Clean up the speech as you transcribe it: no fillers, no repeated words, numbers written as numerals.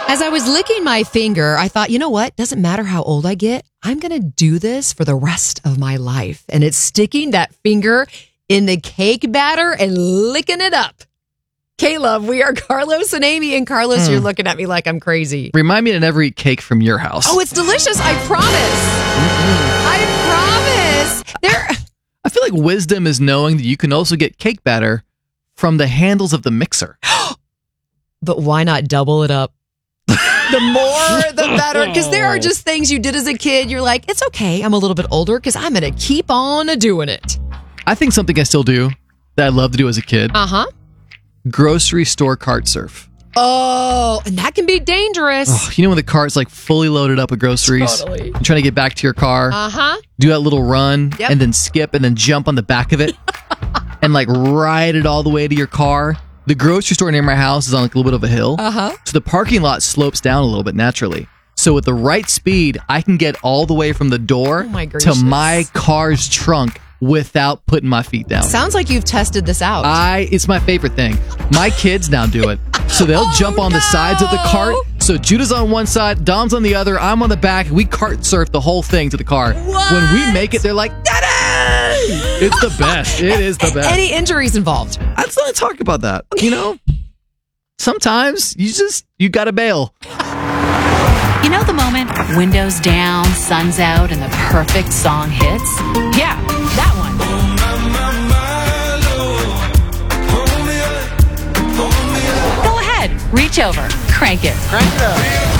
As I was licking my finger, I thought, you know what? Doesn't matter how old I get. I'm going to do this for the rest of my life. And it's sticking that finger in the cake batter and licking it up. Caleb, we are Carlos and Amy. And Carlos, you're looking at me like I'm crazy. Remind me to never eat cake from your house. Oh, it's delicious. I promise. I promise. I feel like wisdom is knowing that you can also get cake batter from the handles of the mixer. But why not double it up? The more, the better. Because there are just things you did as a kid. You're like, it's okay. I'm a little bit older because I'm going to keep on doing it. I think something I still do that I loved to do as a kid. Uh-huh. Grocery store cart surf. Oh, and that can be dangerous. Oh, you know when the cart's like fully loaded up with groceries? Totally. You're trying to get back to your car. Uh-huh. Do that little run Yep. and then skip and then jump on the back of it and like ride it all the way to your car. The grocery store near my house is on like a little bit of a hill. Uh-huh. So the parking lot slopes down a little bit naturally. So with the right speed, I can get all the way from the door my to gracious. my car's trunk without putting my feet down. Sounds like you've tested this out. It's my favorite thing. My kids now do it. So they'll jump on the sides of the cart. So Judah's on one side, Dom's on the other, I'm on the back. We cart surf the whole thing to the car. What? When we make it, they're like, Daddy! It's the best. It is the best. Any injuries involved? Let's not talk about that. You know, sometimes you gotta bail. You know the moment, windows down, sun's out, and the perfect song hits? Yeah, that one. Go ahead, reach over, crank it. Crank it up.